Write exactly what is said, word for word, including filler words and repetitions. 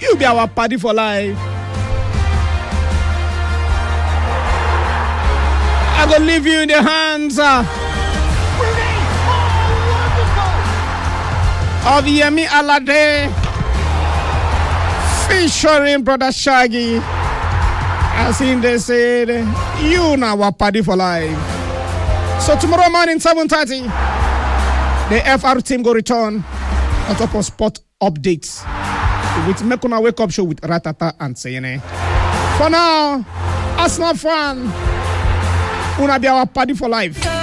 You be our party for life. I go leave you in the hands uh, of Yemi Alade, featuring Brother Shaggy. As in they said, you now our party for life. So tomorrow morning, seven thirty, the F R team go return on top of sport updates with Mekuna Wake Up Show with Ratata and Sayene. For now, Arsenal fan, una be our party for life.